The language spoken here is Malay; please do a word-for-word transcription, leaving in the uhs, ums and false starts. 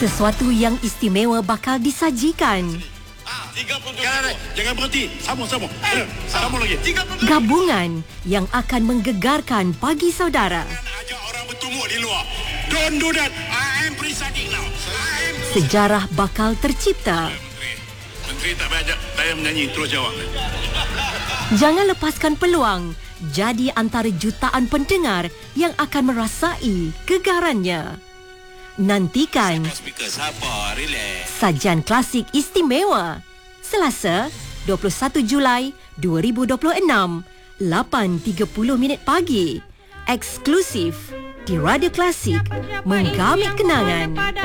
Sesuatu yang istimewa bakal disajikan. tiga puluh tujuh. Jangan berhenti. Sambung-sambung. Sambung lagi. Gabungan yang akan menggegarkan pagi saudara. Ajak orang bertumbuh di luar. Don't do that. I am presiding now. I am... Sejarah bakal tercipta. Menteri, Menteri tak payah ajak saya menyanyi. Terus jawab. Jangan lepaskan peluang jadi antara jutaan pendengar yang akan merasai kegarannya. Nantikan Speaker siapa? Relax. sajian klasik istimewa Selasa dua puluh satu Julai dua ribu dua puluh enam lapan tiga puluh minit pagi eksklusif di Radio Klasik, menggamit kenangan.